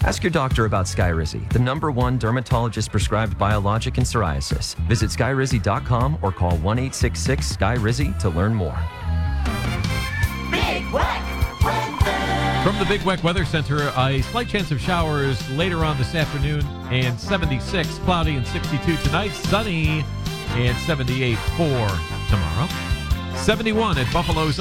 Ask your doctor about Skyrizi, the #1 dermatologist-prescribed biologic in psoriasis. Visit skyrizi.com or call 1-866-SKY-RIZZI to learn more. Big Weck Weather. From the Big Weck Weather Center, a slight chance of showers later on this afternoon, and 76, cloudy and 62 tonight, sunny and 78 for tomorrow. 71 at Buffalo's